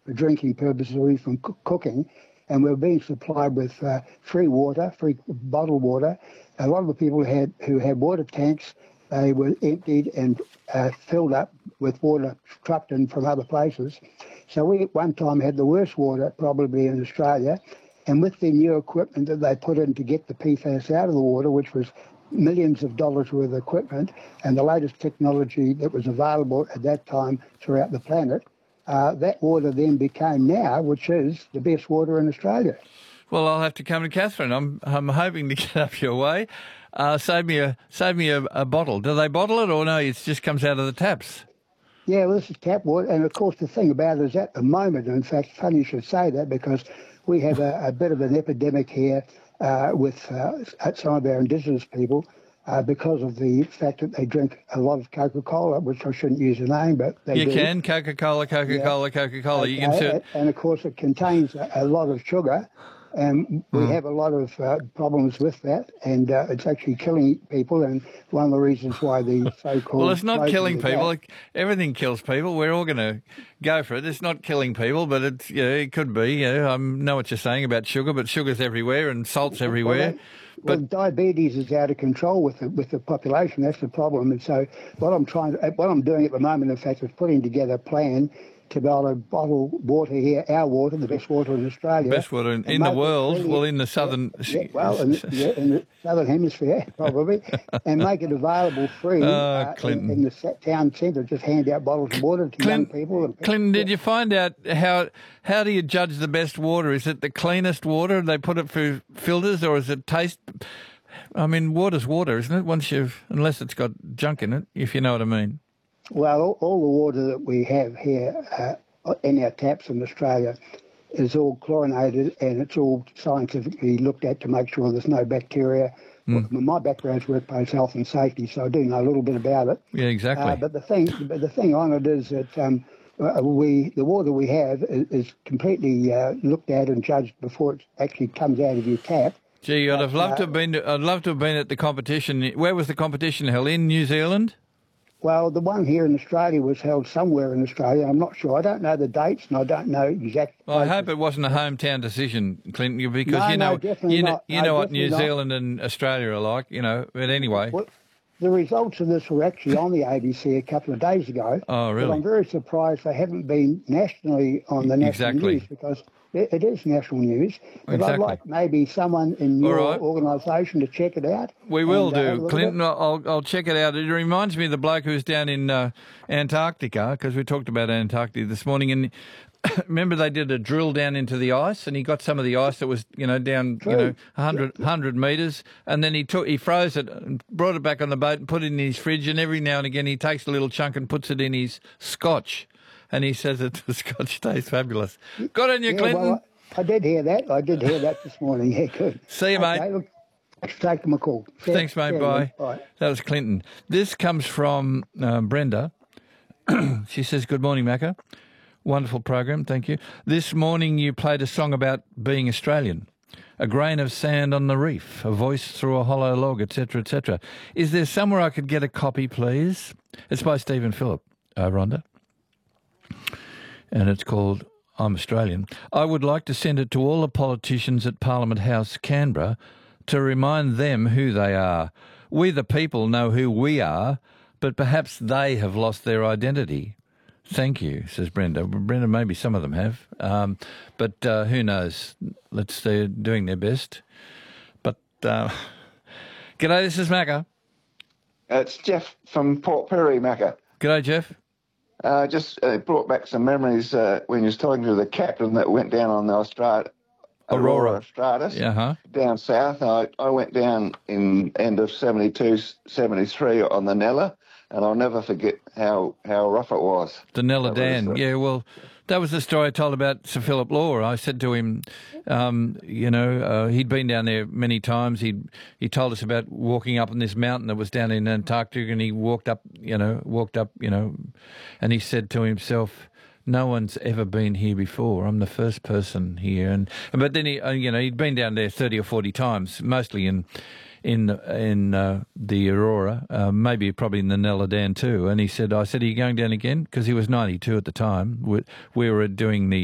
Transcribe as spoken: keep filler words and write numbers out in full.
for drinking purposes or even for cooking. And we were being supplied with uh, free water, free bottled water. A lot of the people who had, who had water tanks, they were emptied and uh, filled up with water trucked in from other places. So we at one time had the worst water probably in Australia. And with the new equipment that they put in to get the P FAS out of the water, which was millions of dollars worth of equipment, and the latest technology that was available at that time throughout the planet, uh, that water then became now, which is the best water in Australia. Well, I'll have to come to Catherine. I'm I'm hoping to get up your way. Uh, save me a save me a, a bottle. Do they bottle it or no? It just comes out of the taps. Yeah, well, this is tap water, and of course the thing about it is at the moment, in fact, funny you should say that, because we have a, a bit of an epidemic here uh, with uh, some of our Indigenous people uh, because of the fact that they drink a lot of Coca-Cola, which I shouldn't use the name, but they you do. You can, Coca-Cola, Coca-Cola, yeah. Coca-Cola. Okay. You can and, and of course it contains a, a lot of sugar. And we mm. have a lot of uh, problems with that, and uh, it's actually killing people, and one of the reasons why the so-called... Well, it's not killing people. That, Everything kills people. We're all going to go for it. It's not killing people, but it's, you know, it could be. You know, I know what you're saying about sugar, but sugar's everywhere and salt's everywhere. Well, but well, diabetes is out of control with the, with the population. That's the problem. And so what I'm trying, to, what I'm doing at the moment, in fact, is putting together a plan to be able to bottle water here, our water, the best water in Australia. Best water in, in the world, really, well, in the southern... Yeah, yeah, well, in, yeah, in the southern hemisphere, probably, and make it available free uh, uh, in, in the town centre. Just hand out bottles of water to Clint, young people. And Clinton, did you find out how how do you judge the best water? Is it the cleanest water? They put it through filters, or is it taste... I mean, water's water, isn't it? Once you've... Unless it's got junk in it, if you know what I mean. Well, all, all the water that we have here uh, in our taps in Australia is all chlorinated, and it's all scientifically looked at to make sure there's no bacteria. Mm. Well, my background's workplace health and safety, so I do know a little bit about it. Yeah, exactly. Uh, but the thing, but the thing on it is that um, we the water we have is, is completely uh, looked at and judged before it actually comes out of your tap. Gee, I'd have loved uh, to have been. To, I'd love to have been at the competition. Where was the competition held? In New Zealand? Well, the one here in Australia was held somewhere in Australia. I'm not sure. I don't know the dates, and I don't know exact. Well, I hope it wasn't a hometown decision, Clinton, because no, you know, no, you know, not. you no, know what New not. Zealand and Australia are like. You know, but anyway. Well, the results of this were actually on the A B C a couple of days ago. Oh, really? But I'm very surprised they haven't been nationally on the national exactly. news, because it is national news. But exactly. I'd like maybe someone in your right. organisation to check it out. We will and, do, uh, Clinton. I'll I'll check it out. It reminds me of the bloke who's down in uh, Antarctica, because we talked about Antarctica this morning, and remember they did a drill down into the ice, and he got some of the ice that was, you know, down, True. you know, one hundred, yeah. one hundred metres, and then he took, he froze it and brought it back on the boat and put it in his fridge, and every now and again he takes a little chunk and puts it in his scotch, and he says that the scotch tastes fabulous. Good on you, yeah, Clinton. Well, I, I did hear that. I did hear that this morning. Yeah, good. See you, okay, mate. Look, thanks for taking my call. See Thanks, mate. see Bye. Bye. That was Clinton. This comes from uh, Brenda. She says, good morning, Macca. Wonderful program, thank you. This morning you played a song about being Australian. A grain of sand on the reef, a voice through a hollow log, et cetera, et cetera. Is there somewhere I could get a copy, please? It's by Stephen Phillip, uh, Rhonda. And it's called I'm Australian. I would like to send it to all the politicians at Parliament House, Canberra, to remind them who they are. We the people know who we are, but perhaps they have lost their identity. Thank you, says Brenda. Brenda, maybe some of them have, um, but uh, who knows? Let's they're doing their best. But uh, g'day, this is Macca. It's Jeff from Port Perry, Macca. G'day, Jeff. Uh, just uh, brought back some memories uh, when you was talking to the captain that went down on the Austrata, Aurora, Aurora Stratus uh-huh. down south. I, I went down in end of seventy-two, seventy-three on the Nella, and I'll never forget how, how rough it was. The Nella Dan, yeah, well, that was the story I told about Sir Philip Law. I said to him, um, you know, uh, he'd been down there many times. He he told us about walking up on this mountain that was down in Antarctica, and he walked up, you know, walked up, you know, and he said to himself, no one's ever been here before. I'm the first person here. And but then he, uh, you know, he'd been down there thirty or forty times, mostly in in in uh, the Aurora, uh, maybe probably in the Nella Dan too. And he said, I said, are you going down again? Because he was ninety-two at the time. We, we were doing the